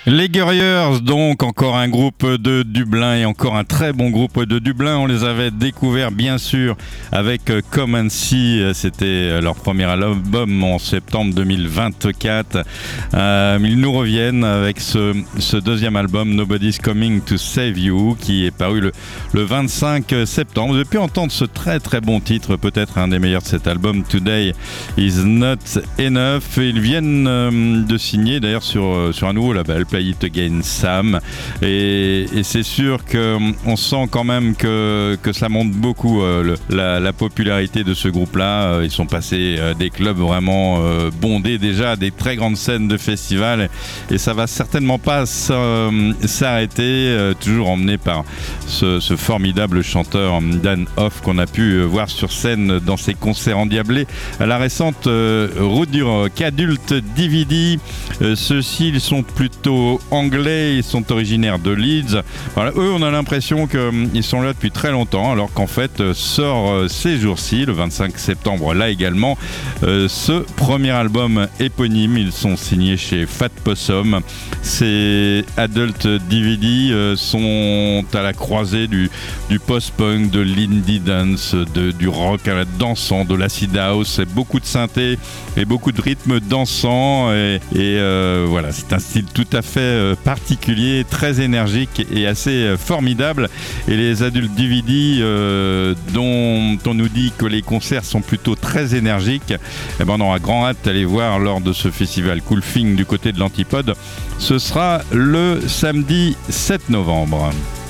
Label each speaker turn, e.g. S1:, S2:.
S1: Les Guerriers, donc encore un groupe de Dublin et encore un très bon groupe de Dublin. On les avait découverts bien sûr avec Come and See, c'était leur premier album en septembre 2024. Ils nous reviennent avec ce deuxième album Nobody's Coming to Save You qui est paru le 25 septembre. Vous avez pu entendre ce très très bon titre, peut-être un des meilleurs de cet album, Today is Not Enough. Ils viennent de signer d'ailleurs sur un nouveau label, Play It Again Sam, et c'est sûr qu'on sent quand même que ça monte beaucoup la popularité de ce groupe-là. Ils sont passés des clubs vraiment bondés déjà, des très grandes scènes de festivals, et ça va certainement pas s'arrêter, toujours emmené par ce formidable chanteur Dan Hoff qu'on a pu voir sur scène dans ses concerts endiablés à la récente Route du Rock. Adult DVD, ceux-ci ils sont plutôt anglais, ils sont originaires de Leeds. Voilà, eux on a l'impression qu'ils sont là depuis très longtemps, alors qu'en fait sort ces jours-ci, le 25 septembre là également, ce premier album éponyme. Ils sont signés chez Fat Possum. Ces Adult DVD sont à la croisée du post-punk, de l'indie dance, du rock dansant, de l'acid house, beaucoup de synthé et beaucoup de rythme dansant, et voilà, c'est un style tout à fait particulier, très énergique et assez formidable. Et les Adult DVD dont on nous dit que les concerts sont plutôt très énergiques, eh ben on aura grand hâte d'aller voir lors de ce festival Cool Thing du côté de l'Antipode. Ce sera le samedi 7 novembre.